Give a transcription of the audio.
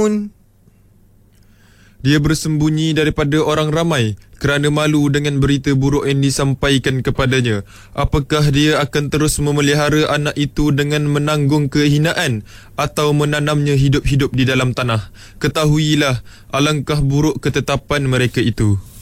bangun. Dia bersembunyi daripada orang ramai kerana malu dengan berita buruk yang disampaikan kepadanya. Apakah dia akan terus memelihara anak itu dengan menanggung kehinaan atau menanamnya hidup-hidup di dalam tanah? Ketahuilah, alangkah buruk ketetapan mereka itu.